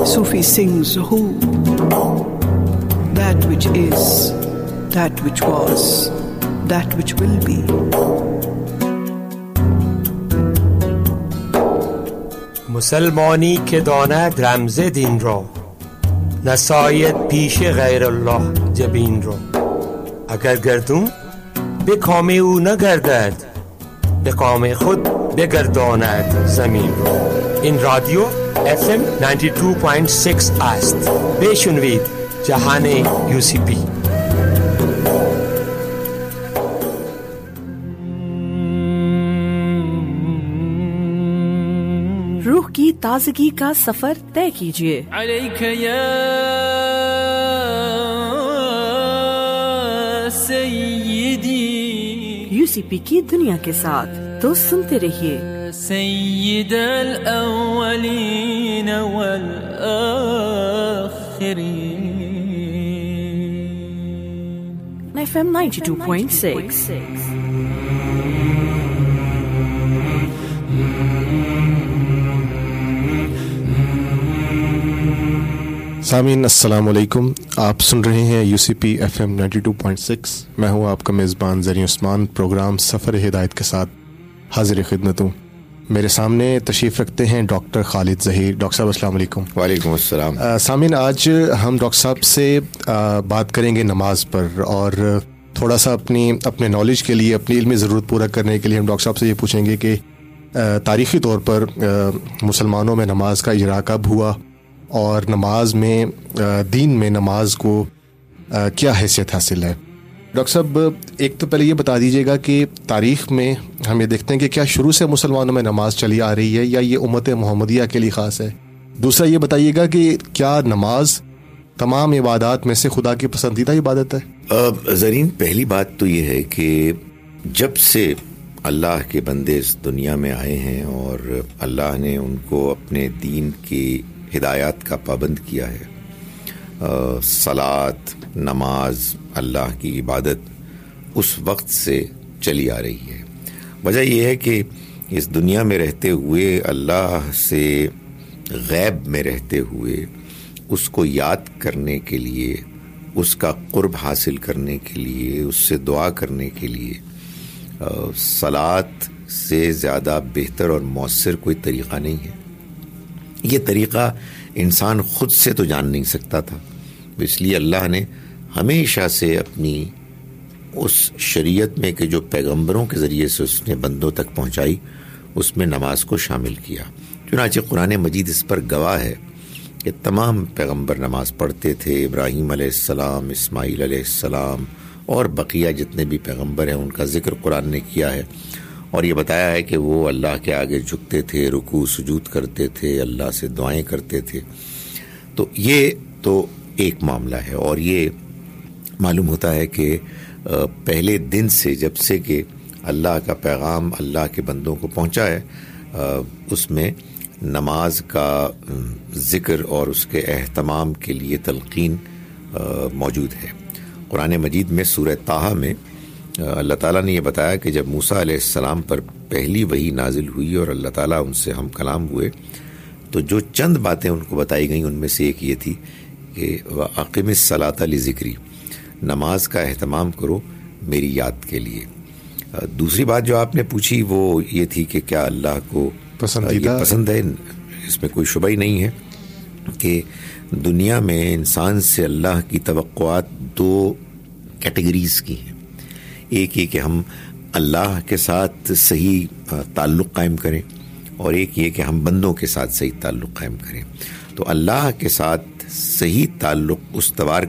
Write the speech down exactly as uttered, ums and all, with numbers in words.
Sufi sings who, that which is, that which was, that which will be. مسلمانی که داند رمز دین را، نساید پیش غیر الله جبین را. اگر گردون به کام او نگردد، به کام خود بگرداند زمین را. این رادیو اف ام نود و دو ممیز شش است. بشنوید جهان یو سی پی. روح کی تازگی کا سفر طے کیجیے. علیک یا سیدی، یو سی پی کی دنیا کے ساتھ تو سنتے رہیے. سید الاولین والآخرین. F M ninety two point six. سامعین السلام علیکم، آپ سن رہے ہیں you C P F M ninety two point six. میں ہوں آپ کا میزبان زرین عثمان. پروگرام سفر ہدایت کے ساتھ حاضر خدمت ہوں. میرے سامنے تشریف رکھتے ہیں ڈاکٹر خالد ظہیر. ڈاکٹر صاحب السلام علیکم. وعلیکم السلام. سامعین، آج ہم ڈاکٹر صاحب سے بات کریں گے نماز پر، اور تھوڑا سا اپنی اپنے نالج کے لیے، اپنی علمی ضرورت پورا کرنے کے لیے ہم ڈاکٹر صاحب سے یہ پوچھیں گے کہ تاریخی طور پر مسلمانوں میں نماز کا اجراء کب ہوا، اور نماز میں دین میں نماز کو کیا حیثیت حاصل ہے. ڈاکٹر صاحب، ایک تو پہلے یہ بتا دیجیے گا کہ تاریخ میں ہم یہ دیکھتے ہیں کہ کیا شروع سے مسلمانوں میں نماز چلی آ رہی ہے یا یہ امت محمدیہ کے لیے خاص ہے. دوسرا یہ بتائیے گا کہ کیا نماز تمام عبادات میں سے خدا کی پسندیدہ عبادت ہے؟ زرین، پہلی بات تو یہ ہے کہ جب سے اللہ کے بندے اس دنیا میں آئے ہیں اور اللہ نے ان کو اپنے دین کی ہدایات کا پابند کیا ہے، صلاۃ، نماز، اللہ کی عبادت اس وقت سے چلی آ رہی ہے. وجہ یہ ہے کہ اس دنیا میں رہتے ہوئے، اللہ سے غیب میں رہتے ہوئے، اس کو یاد کرنے کے لیے، اس کا قرب حاصل کرنے کے لیے، اس سے دعا کرنے کے لیے صلاۃ سے زیادہ بہتر اور مؤثر کوئی طریقہ نہیں ہے. یہ طریقہ انسان خود سے تو جان نہیں سکتا تھا، اس لیے اللہ نے ہمیشہ سے اپنی اس شریعت میں کہ جو پیغمبروں کے ذریعے سے اس نے بندوں تک پہنچائی، اس میں نماز کو شامل کیا. چنانچہ قرآن مجید اس پر گواہ ہے کہ تمام پیغمبر نماز پڑھتے تھے. ابراہیم علیہ السلام، اسماعیل علیہ السلام اور بقیہ جتنے بھی پیغمبر ہیں ان کا ذکر قرآن نے کیا ہے، اور یہ بتایا ہے کہ وہ اللہ کے آگے جھکتے تھے، رکوع سجود کرتے تھے، اللہ سے دعائیں کرتے تھے. تو یہ تو ایک معاملہ ہے، اور یہ معلوم ہوتا ہے کہ پہلے دن سے جب سے کہ اللہ کا پیغام اللہ کے بندوں کو پہنچا ہے، اس میں نماز کا ذکر اور اس کے اہتمام کے لیے تلقین موجود ہے. قرآن مجید میں سورہ طٰہٰ میں اللہ تعالیٰ نے یہ بتایا کہ جب موسیٰ علیہ السلام پر پہلی وحی نازل ہوئی اور اللہ تعالیٰ ان سے ہم کلام ہوئے، تو جو چند باتیں ان کو بتائی گئیں ان میں سے ایک یہ تھی کہ وَأَقِمِ الصَّلَاةَ لِذِكْرِی، نماز کا اہتمام کرو میری یاد کے لیے. دوسری بات جو آپ نے پوچھی وہ یہ تھی کہ کیا اللہ کو پسندیدہ پسند ہے. اس میں کوئی شبہ ہی نہیں ہے کہ دنیا میں انسان سے اللہ کی توقعات دو کیٹیگریز کی ہیں. ایک یہ کہ ہم اللہ کے ساتھ صحیح تعلق قائم کریں، اور ایک یہ کہ ہم بندوں کے ساتھ صحیح تعلق قائم کریں. تو اللہ کے ساتھ صحیح تعلق استوار